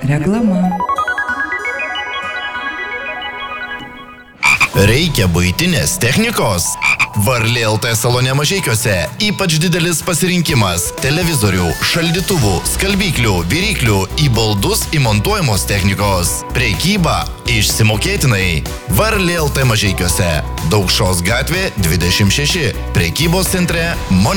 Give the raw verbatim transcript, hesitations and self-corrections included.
Reklama. Reikia buitinės technikos? Varlė L T salone Mažeikiuose ypač didelis pasirinkimas televizorių, šaldytuvų, skalbyklių, viryklių, į baldus įmontuojamos technikos. Prekyba išsimokėtinai. Varlė L T Mažeikiuose. Daukšos gatvė dvidešimt šeši. Prekybos centre Mon